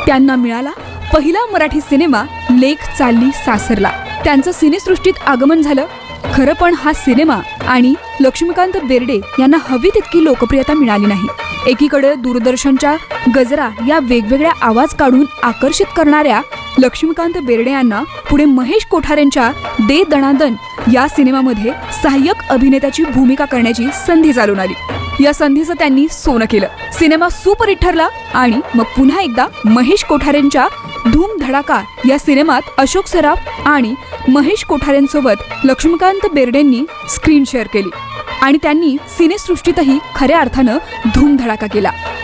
त्यांना मिळाला पहिला मराठी सिनेमा लेक चालली सासरला. त्यांचं सिनेसृष्टीत आगमन झालं खरं, पण हा सिनेमा आणि लक्ष्मीकांत बेर्डे यांना हवी तितकी लोकप्रियता मिळाली नाही. एकीकडे दूरदर्शनच्या गजरा या वेगवेगळ्या आवाज काढून आकर्षित करणाऱ्या लक्ष्मीकांत बेर्डे यांना पुढे महेश कोठारेंच्या दे दणादन या सिनेमामध्ये सहाय्यक अभिनेत्याची भूमिका करण्याची संधी चालून आली. या संधीचं त्यांनी सोनं केलं. सिनेमा सुपरहिट ठरला आणि मग पुन्हा एकदा महेश कोठारेंच्या धूम धडाका या सिनेमात अशोक सराफ आणि महेश कोठारेंसोबत लक्ष्मीकांत बेर्डेंनी स्क्रीन शेअर केली आणि त्यांनी सिनेसृष्टीतही खऱ्या अर्थानं धूम धडाका केला.